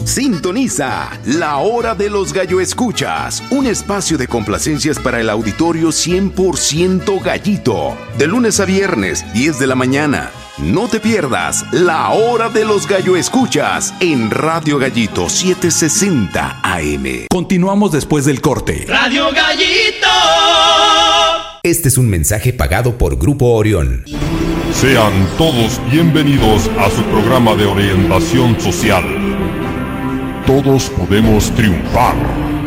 Sintoniza La Hora de los Gallo Escuchas, un espacio de complacencias para el auditorio 100% gallito. De lunes a viernes, 10 de la mañana. No te pierdas La Hora de los Gallo Escuchas en Radio Gallito 760 AM. Continuamos después del corte. Radio Gallito. Este es un mensaje pagado por Grupo Orión. Sean todos bienvenidos a su programa de orientación social. Todos podemos triunfar.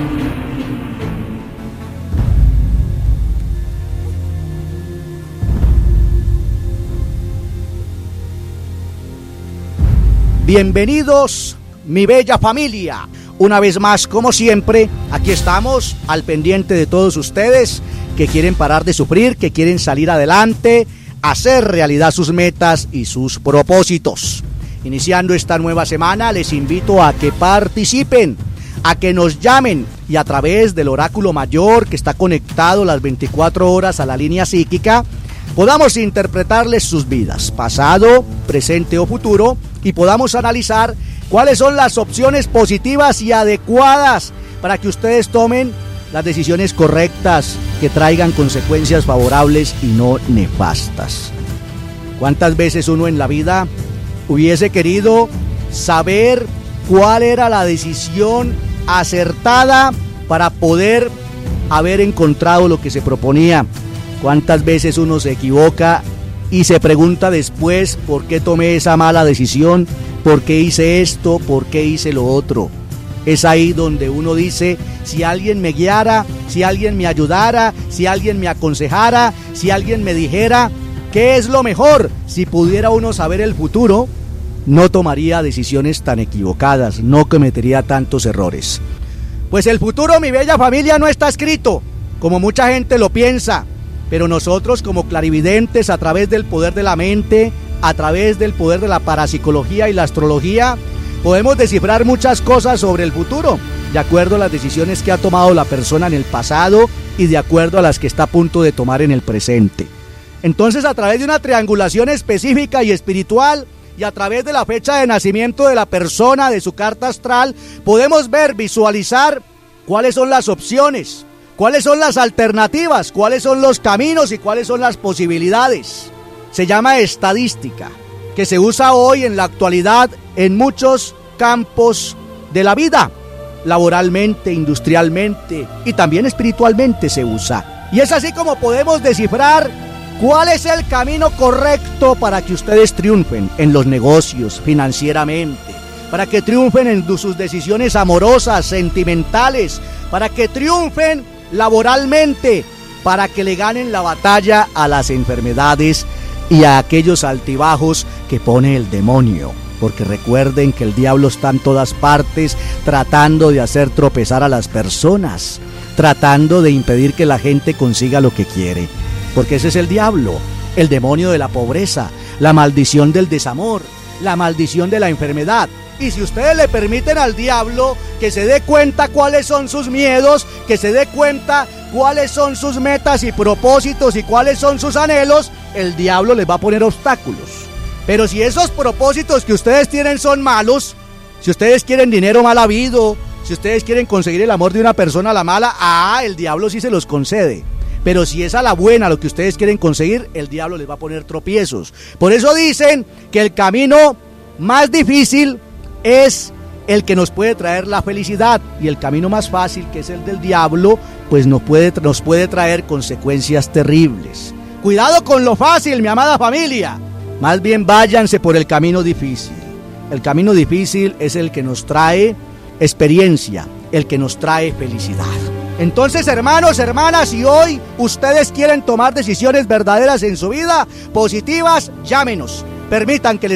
Bienvenidos, mi bella familia. Una vez más, como siempre, aquí estamos al pendiente de todos ustedes que quieren parar de sufrir, que quieren salir adelante, hacer realidad sus metas y sus propósitos. Iniciando esta nueva semana, les invito a que participen, a que nos llamen y a través del oráculo mayor que está conectado las 24 horas a la línea psíquica, podamos interpretarles sus vidas, pasado, presente o futuro, y podamos analizar cuáles son las opciones positivas y adecuadas para que ustedes tomen las decisiones correctas que traigan consecuencias favorables y no nefastas. ¿Cuántas veces uno en la vida hubiese querido saber cuál era la decisión acertada para poder haber encontrado lo que se proponía? ¿Cuántas veces uno se equivoca y se pregunta después por qué tomé esa mala decisión, por qué hice esto, por qué hice lo otro? Es ahí donde uno dice, si alguien me guiara, si alguien me ayudara, si alguien me aconsejara, si alguien me dijera qué es lo mejor, si pudiera uno saber el futuro, no tomaría decisiones tan equivocadas, no cometería tantos errores. Pues el futuro, mi bella familia, no está escrito, como mucha gente lo piensa, pero nosotros como clarividentes, a través del poder de la mente, a través del poder de la parapsicología y la astrología, podemos descifrar muchas cosas sobre el futuro, de acuerdo a las decisiones que ha tomado la persona en el pasado y de acuerdo a las que está a punto de tomar en el presente. Entonces, a través de una triangulación específica y espiritual, y a través de la fecha de nacimiento de la persona, de su carta astral, podemos ver, visualizar cuáles son las opciones, cuáles son las alternativas, cuáles son los caminos y cuáles son las posibilidades. Se llama estadística, que se usa hoy en la actualidad en muchos campos de la vida, laboralmente, industrialmente y también espiritualmente se usa. Y es así como podemos descifrar cuál es el camino correcto para que ustedes triunfen en los negocios, financieramente, para que triunfen en sus decisiones amorosas, sentimentales, para que triunfen laboralmente, para que le ganen la batalla a las enfermedades y a aquellos altibajos que pone el demonio. Porque recuerden que el diablo está en todas partes tratando de hacer tropezar a las personas, tratando de impedir que la gente consiga lo que quiere. Porque ese es el diablo, el demonio de la pobreza, la maldición del desamor, la maldición de la enfermedad. Y si ustedes le permiten al diablo que se dé cuenta cuáles son sus miedos, que se dé cuenta cuáles son sus metas y propósitos y cuáles son sus anhelos, el diablo les va a poner obstáculos. Pero si esos propósitos que ustedes tienen son malos, si ustedes quieren dinero mal habido, si ustedes quieren conseguir el amor de una persona a la mala, el diablo sí se los concede. Pero si es a la buena lo que ustedes quieren conseguir, el diablo les va a poner tropiezos. Por eso dicen que el camino más difícil es el que nos puede traer la felicidad, y el camino más fácil, que es el del diablo, pues nos puede traer consecuencias terribles. Cuidado con lo fácil, mi amada familia. Más bien váyanse por el camino difícil. El camino difícil es el que nos trae experiencia, el que nos trae felicidad. Entonces, hermanos, hermanas, si hoy ustedes quieren tomar decisiones verdaderas en su vida, positivas, llámenos. Permitan que les